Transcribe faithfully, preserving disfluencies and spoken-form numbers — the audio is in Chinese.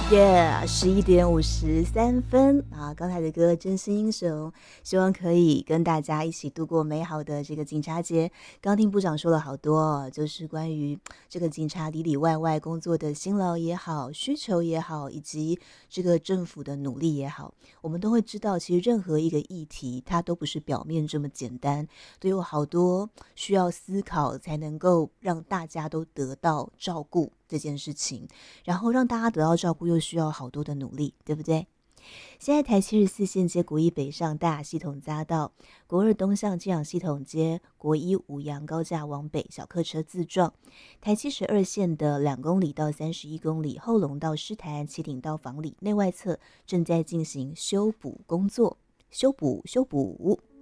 耶，十一点五十三分啊！刚才的歌《真心英雄》，希望可以跟大家一起度过美好的这个警察节。刚听部长说了好多，就是关于这个警察里里外外工作的辛劳也好、需求也好，以及这个政府的努力也好，我们都会知道，其实任何一个议题，它都不是表面这么简单，都有好多需要思考，才能够让大家都得到照顾这件事情。然后让大家得到照顾，又需要好多的努力，对不对？现在台七十四线接国一北上大雅系统匝道，国二东向接壤系统接国一五羊高架往北小客车自撞，台七十二线的两公里到三十一公里后龙到狮潭旗顶到房里内外侧正在进行修补工作，修补修补。